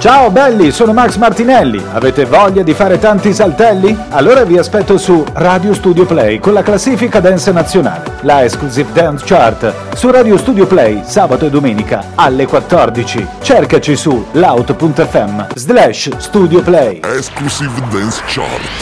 Ciao belli, sono Max Martinelli. Avete voglia di fare tanti saltelli? Allora vi aspetto su Radio Studio Play con la classifica dance nazionale, la Exclusive Dance Chart, su Radio Studio Play sabato e domenica alle 14. Cercaci su loud.fm/Studio Play. Exclusive Dance Chart.